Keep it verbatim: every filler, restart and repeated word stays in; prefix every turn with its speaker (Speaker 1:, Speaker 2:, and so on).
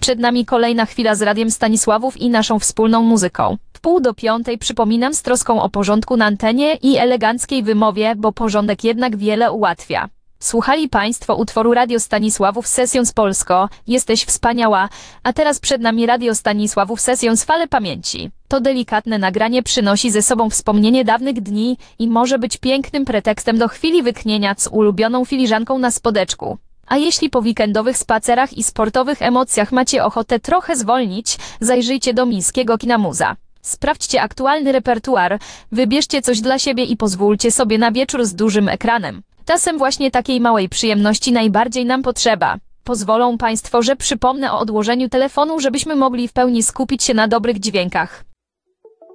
Speaker 1: Przed nami kolejna chwila z Radiem Stanisławów i naszą wspólną muzyką. W pół do piątej przypominam z troską o porządku na antenie i eleganckiej wymowie, bo porządek jednak wiele ułatwia. Słuchali Państwo utworu Radio Stanisławów Sessions Polsko, jesteś wspaniała, a teraz przed nami Radio Stanisławów Sessions Fale Pamięci. To delikatne nagranie przynosi ze sobą wspomnienie dawnych dni i może być pięknym pretekstem do chwili wytchnienia z ulubioną filiżanką na spodeczku. A jeśli po weekendowych spacerach i sportowych emocjach macie ochotę trochę zwolnić, zajrzyjcie do miejskiego kina Muza. Sprawdźcie aktualny repertuar, wybierzcie coś dla siebie i pozwólcie sobie na wieczór z dużym ekranem. Czasem właśnie takiej małej przyjemności najbardziej nam potrzeba. Pozwolą Państwo, że przypomnę o odłożeniu telefonu, żebyśmy mogli w pełni skupić się na dobrych dźwiękach.